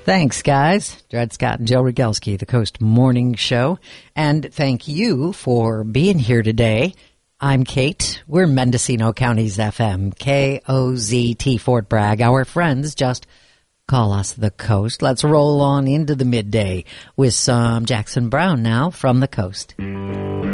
Thanks, guys. Dred Scott and Joe Rogelski, the Coast Morning Show. And thank you for being here today. I'm Kate. We're Mendocino County's FM, KOZT Fort Bragg. Our friends just call us the Coast. Let's roll on into the midday with some Jackson Browne now from the Coast.